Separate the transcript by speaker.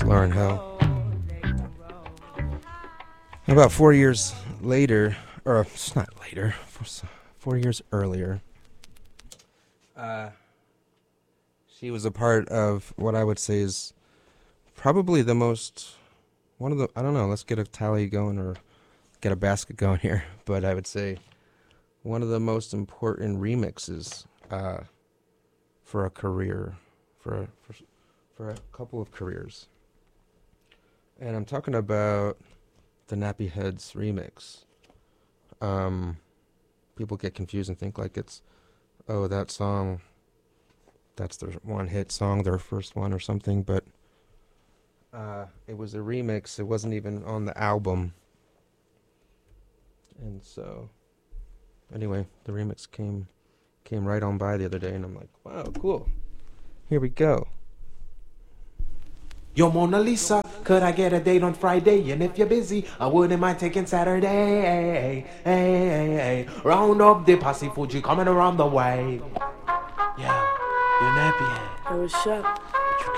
Speaker 1: Lauryn Hill. About 4 years later, or it's not later, 4 years earlier, she was a part of what I would say is probably the most, one of the, I don't know, let's get a tally going or get a basket going here, but I would say one of the most important remixes for a career, for a couple of careers. And I'm talking about the Nappy Heads remix. People get confused and think like it's, oh, that song, that's their one hit song, their first one or something, but it was a remix. It wasn't even on the album. And so, anyway, the remix came right on by the other day, and I'm like, wow, cool. Here we go.
Speaker 2: Yo, Mona Lisa, could I get a date on Friday? And if you're busy, I wouldn't mind taking Saturday. Hey. Round up the posse, Fuji coming around the way. Yeah, you're nappy head.
Speaker 3: Hey, what's up?